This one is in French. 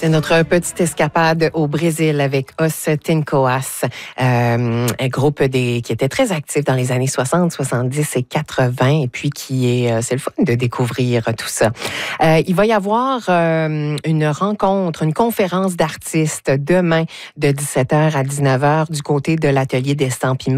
C'est notre petite escapade au Brésil avec Os Tincoas, un groupe qui était très actif dans les années 60, 70 et 80 et puis c'est le fun de découvrir tout ça. Il va y avoir une rencontre, une conférence d'artistes demain de 17h à 19h du côté de l'atelier d'estampillement